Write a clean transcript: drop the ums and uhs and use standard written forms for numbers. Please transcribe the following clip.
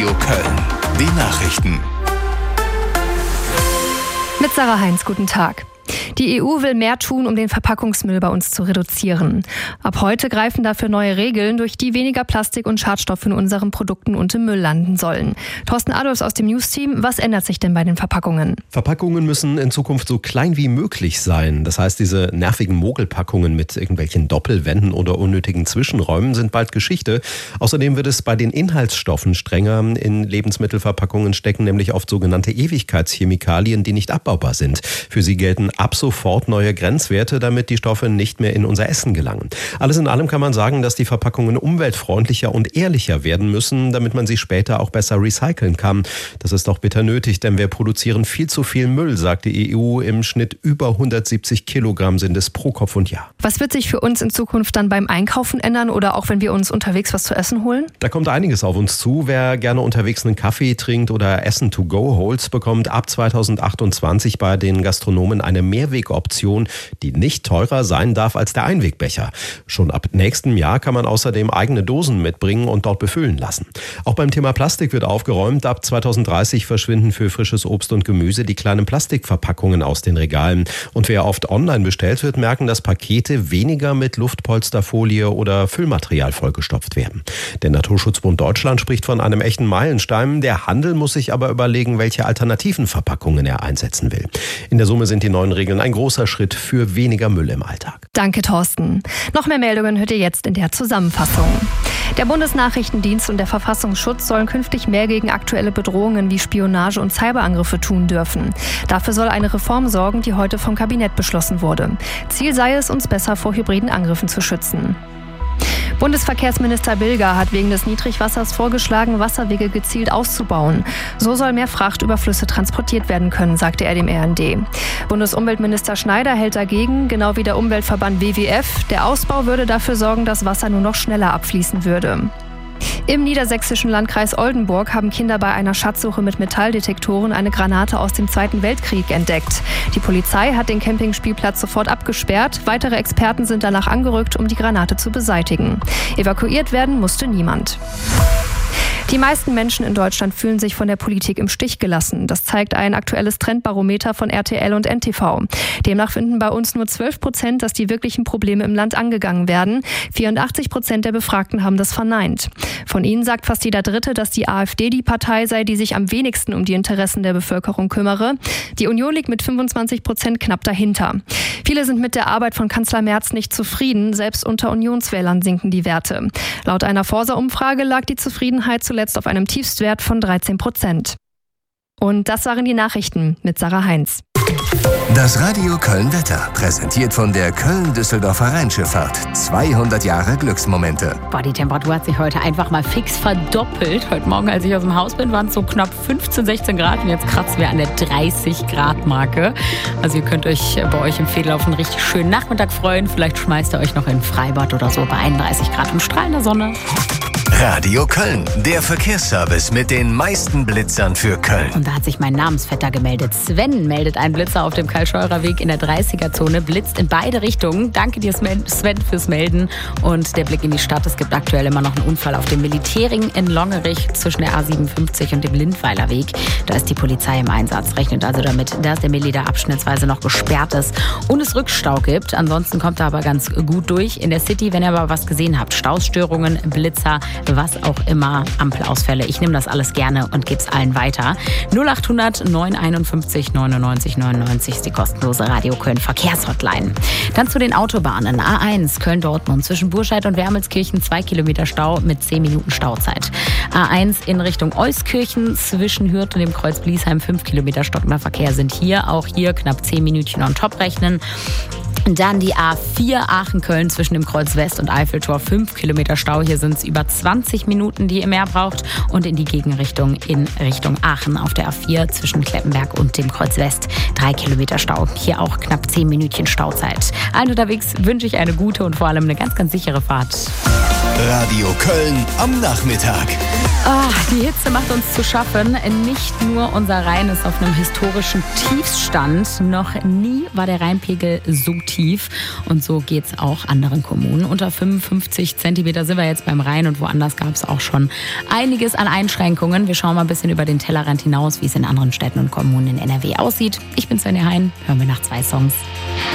Köln. Die Nachrichten. Mit Sarah Heinz, guten Tag. Die EU will mehr tun, um den Verpackungsmüll bei uns zu reduzieren. Ab heute greifen dafür neue Regeln, durch die weniger Plastik und Schadstoffe in unseren Produkten und im Müll landen sollen. Thorsten Adolfs aus dem News-Team, was ändert sich denn bei den Verpackungen? Verpackungen müssen in Zukunft so klein wie möglich sein. Das heißt, diese nervigen Mogelpackungen mit irgendwelchen Doppelwänden oder unnötigen Zwischenräumen sind bald Geschichte. Außerdem wird es bei den Inhaltsstoffen strenger. In Lebensmittelverpackungen stecken nämlich oft sogenannte Ewigkeitschemikalien, die nicht abbaubar sind. Für sie gelten ab sofort neue Grenzwerte, damit die Stoffe nicht mehr in unser Essen gelangen. Alles in allem kann man sagen, dass die Verpackungen umweltfreundlicher und ehrlicher werden müssen, damit man sie später auch besser recyceln kann. Das ist doch bitter nötig, denn wir produzieren viel zu viel Müll, sagt die EU. Im Schnitt über 170 Kilogramm sind es pro Kopf und Jahr. Was wird sich für uns in Zukunft dann beim Einkaufen ändern oder auch wenn wir uns unterwegs was zu essen holen? Da kommt einiges auf uns zu. Wer gerne unterwegs einen Kaffee trinkt oder Essen to go holt, bekommt ab 2028 bei den Gastronomen eine Mehrwegoption, die nicht teurer sein darf als der Einwegbecher. Schon ab nächstem Jahr kann man außerdem eigene Dosen mitbringen und dort befüllen lassen. Auch beim Thema Plastik wird aufgeräumt. Ab 2030 verschwinden für frisches Obst und Gemüse die kleinen Plastikverpackungen aus den Regalen. Und wer oft online bestellt, wird merken, dass Pakete weniger mit Luftpolsterfolie oder Füllmaterial vollgestopft werden. Der Naturschutzbund Deutschland spricht von einem echten Meilenstein. Der Handel muss sich aber überlegen, welche alternativen Verpackungen er einsetzen will. In der Summe sind die neuen Regeln ein großer Schritt für weniger Müll im Alltag. Danke, Thorsten. Noch mehr Meldungen hört ihr jetzt in der Zusammenfassung. Der Bundesnachrichtendienst und der Verfassungsschutz sollen künftig mehr gegen aktuelle Bedrohungen wie Spionage und Cyberangriffe tun dürfen. Dafür soll eine Reform sorgen, die heute vom Kabinett beschlossen wurde. Ziel sei es, uns besser vor hybriden Angriffen zu schützen. Bundesverkehrsminister Bilger hat wegen des Niedrigwassers vorgeschlagen, Wasserwege gezielt auszubauen. So soll mehr Fracht über Flüsse transportiert werden können, sagte er dem RND. Bundesumweltminister Schneider hält dagegen, genau wie der Umweltverband WWF. Der Ausbau würde dafür sorgen, dass Wasser nur noch schneller abfließen würde. Im niedersächsischen Landkreis Oldenburg haben Kinder bei einer Schatzsuche mit Metalldetektoren eine Granate aus dem Zweiten Weltkrieg entdeckt. Die Polizei hat den Campingspielplatz sofort abgesperrt. Weitere Experten sind danach angerückt, um die Granate zu beseitigen. Evakuiert werden musste niemand. Die meisten Menschen in Deutschland fühlen sich von der Politik im Stich gelassen. Das zeigt ein aktuelles Trendbarometer von RTL und NTV. Demnach finden bei uns nur 12%, dass die wirklichen Probleme im Land angegangen werden. 84% der Befragten haben das verneint. Von ihnen sagt fast jeder Dritte, dass die AfD die Partei sei, die sich am wenigsten um die Interessen der Bevölkerung kümmere. Die Union liegt mit 25% knapp dahinter. Viele sind mit der Arbeit von Kanzler Merz nicht zufrieden. Selbst unter Unionswählern sinken die Werte. Laut einer Forsa-Umfrage lag die Zufriedenheit zuletzt auf einem Tiefstwert von 13%. Und das waren die Nachrichten mit Sarah Heinz. Das Radio Köln-Wetter, präsentiert von der Köln-Düsseldorfer Rheinschifffahrt. 200 Jahre Glücksmomente. Boah, die Temperatur hat sich heute einfach mal fix verdoppelt. Heute Morgen, als ich aus dem Haus bin, waren es so knapp 15, 16 Grad. Und jetzt kratzen wir an der 30-Grad-Marke. Also ihr könnt euch bei euch im Veedel auf einen richtig schönen Nachmittag freuen. Vielleicht schmeißt ihr euch noch in ein Freibad oder so bei 31 Grad und strahlender Sonne. Radio Köln, der Verkehrsservice mit den meisten Blitzern für Köln. Und da hat sich mein Namensvetter gemeldet. Sven meldet einen Blitzer auf dem Karl-Scheurer-Weg in der 30er-Zone. Blitzt in beide Richtungen. Danke dir, Sven, fürs Melden. Und der Blick in die Stadt. Es gibt aktuell immer noch einen Unfall auf dem Militärring in Longerich zwischen der A57 und dem Lindweiler Weg. Da ist die Polizei im Einsatz. Rechnet also damit, dass der Milli da abschnittsweise noch gesperrt ist und es Rückstau gibt. Ansonsten kommt er aber ganz gut durch in der City. Wenn ihr aber was gesehen habt, Stausstörungen, Blitzer, was auch immer, Ampelausfälle. Ich nehme das alles gerne und gebe es allen weiter. 0800 951 99 99 ist die kostenlose Radio Köln Verkehrshotline. Dann zu den Autobahnen. A1 Köln-Dortmund zwischen Burscheid und Wermelskirchen 2 Kilometer Stau mit 10 Minuten Stauzeit. A1 in Richtung Euskirchen zwischen Hürth und dem Kreuz Bliesheim 5 Kilometer stockender Verkehr sind hier. Auch hier knapp 10 Minütchen on top rechnen. Dann die A4 Aachen-Köln zwischen dem Kreuz West und Eiffeltor 5 Kilometer Stau. Hier sind es über 20 Minuten, die ihr mehr braucht. Und in die Gegenrichtung in Richtung Aachen auf der A4 zwischen Kleppenberg und dem Kreuz West 3 Kilometer Stau. Hier auch knapp 10 Minütchen Stauzeit. Allen unterwegs wünsche ich eine gute und vor allem eine ganz, ganz sichere Fahrt. Radio Köln am Nachmittag. Die Hitze macht uns zu schaffen. Nicht nur unser Rhein ist auf einem historischen Tiefstand. Noch nie war der Rheinpegel so tief. Und so geht es auch anderen Kommunen. Unter 55 Zentimeter sind wir jetzt beim Rhein und woanders gab es auch schon einiges an Einschränkungen. Wir schauen mal ein bisschen über den Tellerrand hinaus, wie es in anderen Städten und Kommunen in NRW aussieht. Ich bin Svenja Hein. Hören wir nach 2 Songs.